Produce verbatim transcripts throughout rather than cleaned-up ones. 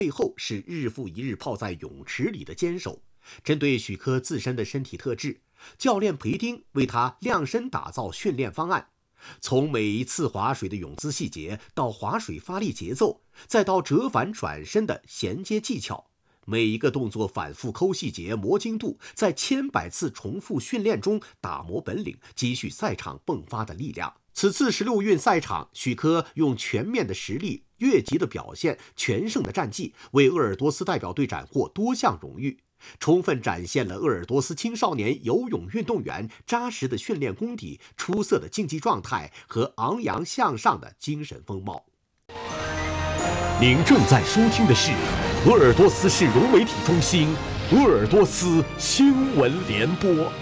背后是日复一日泡在泳池里的坚守。针对许科自身的身体特质，教练裴丁为他量身打造训练方案，从每一次划水的泳姿细节，到划水发力节奏，再到折返转身的衔接技巧，每一个动作反复抠细节、磨精度，在千百次重复训练中打磨本领，积蓄赛场迸发的力量。此次十六运赛场，许科用全面的实力、越级的表现、全胜的战绩，为鄂尔多斯代表队斩获多项荣誉，充分展现了鄂尔多斯青少年游泳运动员扎实的训练功底、出色的竞技状态和昂扬向上的精神风貌。 您正在收听的是鄂尔多斯市融媒体中心鄂尔多斯新闻联播。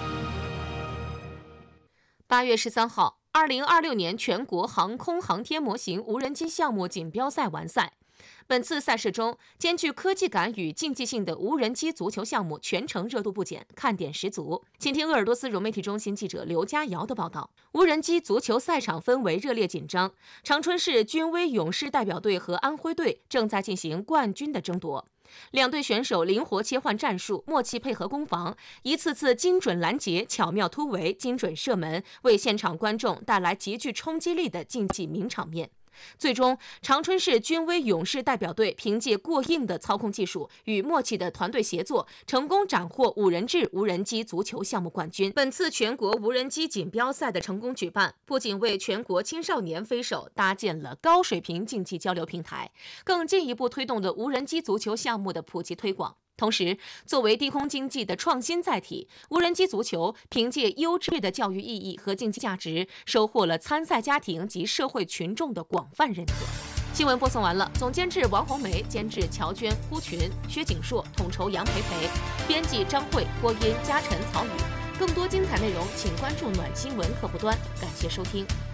八月十三号，二零二六年全国航空航天模型无人机项目锦标赛完赛。本次赛事中，兼具科技感与竞技性的无人机足球项目全程热度不减，看点十足。请听鄂尔多斯融媒体中心记者刘佳瑶的报道。无人机足球赛场氛围热烈紧张，长春市军威勇士代表队和安徽队正在进行冠军的争夺。两队选手灵活切换战术，默契配合攻防，一次次精准拦截、巧妙突围、精准射门，为现场观众带来极具冲击力的竞技名场面。最终，长春市军威勇士代表队凭借过硬的操控技术与默契的团队协作，成功斩获五人制无人机足球项目冠军。本次全国无人机锦标赛的成功举办，不仅为全国青少年飞手搭建了高水平竞技交流平台，更进一步推动了无人机足球项目的普及推广。同时，作为低空经济的创新载体，无人机足球凭借优质的教育意义和竞技价值，收获了参赛家庭及社会群众的广泛认可。新闻播送完了，总监制王红梅，监制乔娟、呼群、薛景硕，统筹杨培培，编辑张慧，播音嘉晨、曹宇。更多精彩内容，请关注暖新闻客户端。感谢收听。